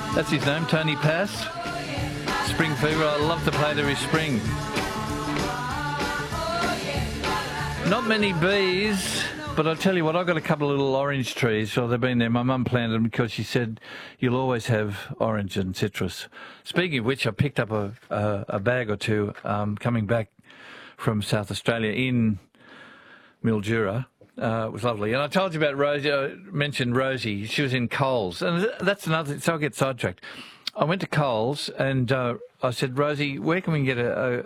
That's his name, Tony Pass. Spring Fever. I love to play to his spring. Not many bees, but I'll tell you what, I've got a couple of little orange trees. So they've been there. My mum planted them because she said you'll always have orange and citrus. Speaking of which, I picked up a bag or two coming back from South Australia in Mildura. It was lovely. And I told you about Rosie. I mentioned Rosie. She was in Coles. And that's another thing. So I get sidetracked. I went to Coles and I said, Rosie, where can we get a